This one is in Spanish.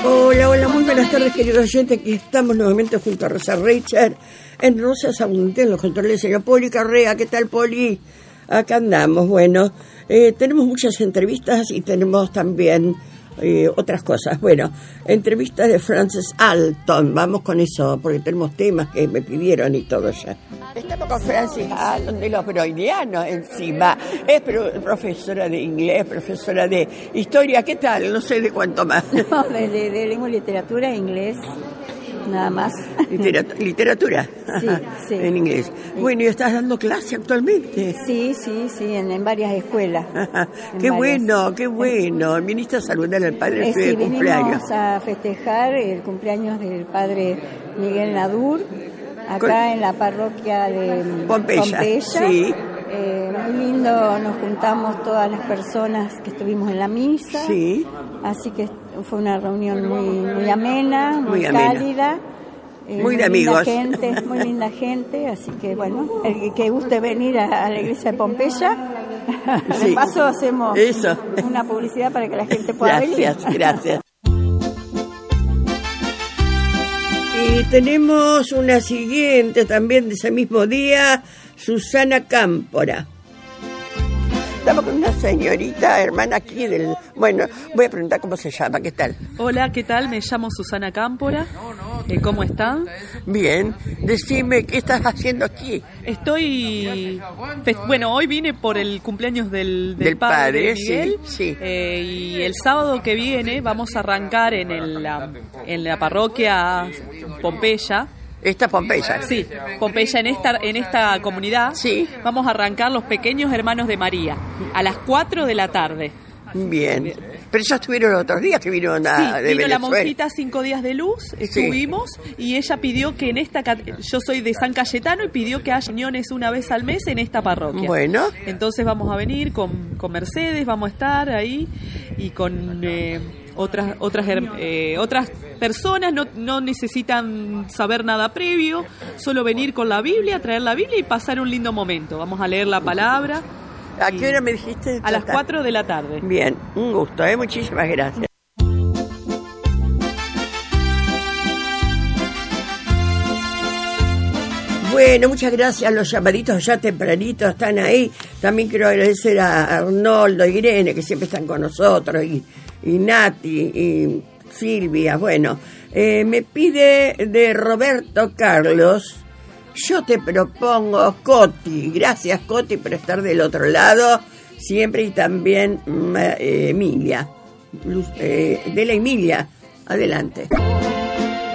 Hola, hola, muy buenas tardes, queridos oyentes. Aquí estamos nuevamente junto a Rosa Richard en Rosas Abundante, en los controles del señor Poli Carrea. ¿Qué tal, Poli? Acá andamos. Bueno, tenemos muchas entrevistas y tenemos también otras cosas. Bueno, entrevistas de Frances Alton. Vamos con eso, porque tenemos temas que me pidieron y todo ya. Estamos con Frances Alton de los freudianos encima. Es profesora de inglés, profesora de historia. ¿Qué tal? No sé de cuánto más. No, de lengua y literatura e inglés, nada más. ¿Literatura? Sí, sí. En inglés. Bueno, ¿y estás dando clase actualmente? Sí, en varias escuelas. Qué bueno, qué bueno. Viniste a saludar al padre Sí, de cumpleaños. Vinimos a festejar el cumpleaños del padre Miguel Nadur, acá en la parroquia de Pompeya. Sí. Muy lindo, nos juntamos todas las personas que estuvimos en la misa. Sí. Así que fue una reunión muy amena, muy cálida. Muy de amigos. Muy linda gente, así que bueno, el que guste venir a la iglesia de Pompeya, sí. De paso hacemos eso. Una publicidad para que la gente pueda venir. Gracias. Y tenemos una siguiente también de ese mismo día, Susana Cámpora. Estamos con una señorita, hermana aquí del... Bueno, voy a preguntar cómo se llama, ¿qué tal? Hola, ¿qué tal? Me llamo Susana Cámpora. ¿Cómo están? Bien. Decime, ¿qué estás haciendo aquí? Estoy... Bueno, hoy vine por el cumpleaños del padre Miguel. Sí. Y el sábado que viene vamos a arrancar en la parroquia Pompeya. ¿Esta Pompeya? Sí, Pompeya en esta comunidad. Sí. Vamos a arrancar los pequeños hermanos de María a las 4 de la tarde. Bien. Pero ya estuvieron otros días que vinieron de vino Venezuela. La monjita 5 días de luz, estuvimos, y ella pidió que yo soy de San Cayetano y pidió que haya reuniones una vez al mes en esta parroquia. Bueno. Entonces vamos a venir con Mercedes, vamos a estar ahí y con otras personas, no necesitan saber nada previo, solo venir con la Biblia, traer la Biblia y pasar un lindo momento. Vamos a leer la palabra. ¿A qué hora me dijiste? A las 4 de la tarde. Bien, un gusto, muchísimas gracias. Bueno, muchas gracias. Los llamaditos ya tempranitos están ahí. También quiero agradecer a Arnoldo y Irene, que siempre están con nosotros, y Nati y Silvia. Bueno, me pide de Roberto Carlos, yo te propongo Coti. Gracias, Coti, por estar del otro lado siempre, y también Emilia, de la Emilia. Adelante.